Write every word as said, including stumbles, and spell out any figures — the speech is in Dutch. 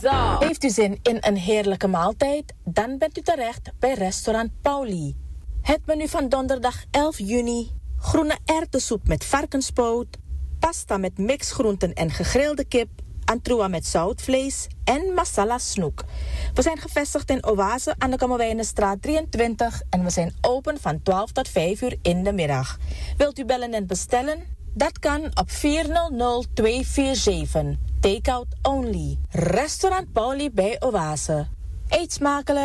Zo. Heeft u zin in een heerlijke maaltijd? Dan bent u terecht bij restaurant Pauli. Het menu van donderdag elf juni. Groene erwtensoep met varkenspoot. Pasta met mixgroenten en gegrilde kip. Antroa met zoutvlees en masala snoek. We zijn gevestigd in Oase aan de Kammerwijnenstraat drieëntwintig en we zijn open van twaalf tot vijf uur in de middag. Wilt u bellen en bestellen? Dat kan op vier nul nul twee vier zeven. Takeout only. Restaurant Pauli bij Oase. Eet smakelijk.